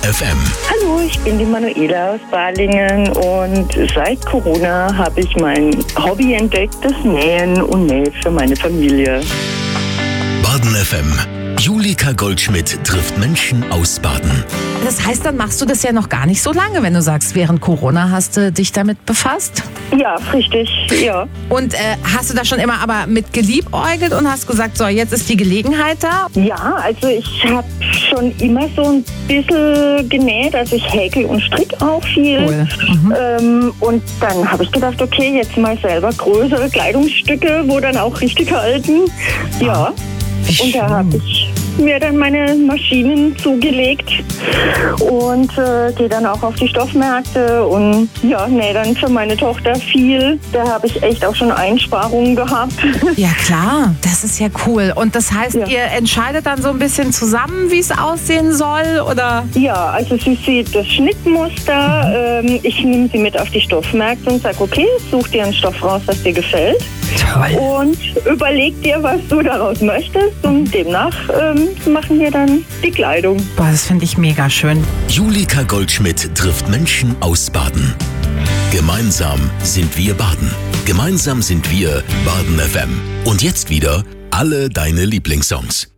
FM. Hallo, ich bin die Manuela aus Balingen und seit Corona habe ich mein Hobby entdeckt, das Nähen und Nähe für meine Familie. Baden FM. Julika Goldschmidt trifft Menschen aus Baden. Das heißt, dann machst du das ja noch gar nicht so lange, wenn du sagst, während Corona hast du dich damit befasst? Ja, richtig, ja. Und hast du da schon immer aber mit geliebäugelt und hast gesagt, so, jetzt ist die Gelegenheit da? Ja, also ich habe schon immer so ein bisschen genäht, also ich häkel und strick auch viel. Cool. Und dann habe ich gedacht, okay, jetzt mal selber größere Kleidungsstücke, wo dann auch richtig halten. Ja, Wie und da schön. habe ich mir dann meine Maschinen zugelegt und gehe dann auch auf die Stoffmärkte und ja, nähe dann für meine Tochter viel. Da habe ich echt auch schon Einsparungen gehabt. Ja klar, das ist ja cool. Und das heißt, Ja. ihr entscheidet dann so ein bisschen zusammen, wie es aussehen soll, oder? Ja, also sie sieht das Schnittmuster. Ich nehme sie mit auf die Stoffmärkte und sage, okay, such dir einen Stoff raus, was dir gefällt. Toll. Und überleg dir, was du daraus möchtest. Und demnach machen wir dann die Kleidung. Boah, das finde ich mega schön. Julika Goldschmidt trifft Menschen aus Baden. Gemeinsam sind wir Baden. Gemeinsam sind wir Baden FM. Und jetzt wieder alle deine Lieblingssongs.